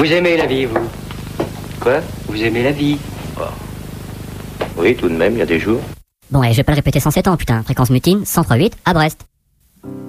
Vous aimez la vie, vous? Quoi? Vous aimez la vie? Oh. Oui, tout de même, il y a des jours. Bon, et je vais pas le répéter 107 ans, putain. Fréquence mutine, 103.8, à Brest.